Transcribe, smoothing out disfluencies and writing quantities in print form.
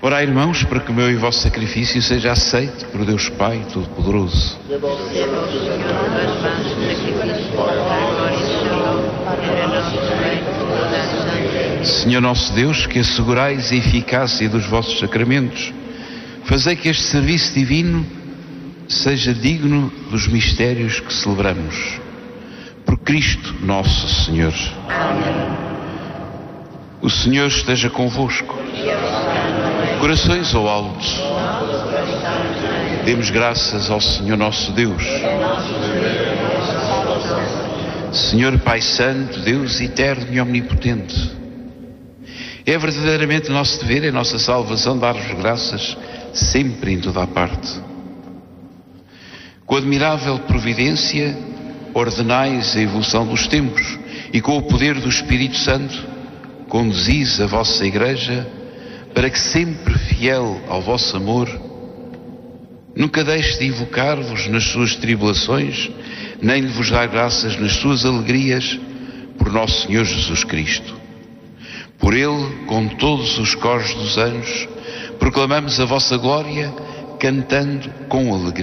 Orai, irmãos, para que o meu e o vosso sacrifício seja aceito por Deus Pai Todo-Poderoso. Senhor nosso Deus, que assegurais a eficácia dos vossos sacramentos, fazei que este serviço divino seja digno dos mistérios que celebramos. Por Cristo nosso Senhor. Amém. O Senhor esteja convosco. Corações ao alto. Demos graças ao Senhor nosso Deus. Senhor Pai Santo, Deus eterno e omnipotente, é verdadeiramente nosso dever, é nossa salvação dar-vos graças sempre em toda a parte. Com admirável providência ordenais a evolução dos tempos e com o poder do Espírito Santo conduzis a vossa Igreja para que, sempre fiel ao vosso amor, nunca deixe de invocar-vos nas suas tribulações, nem de vos dar graças nas suas alegrias, por nosso Senhor Jesus Cristo. Por Ele, com todos os coros dos anjos, proclamamos a vossa glória, cantando com alegria.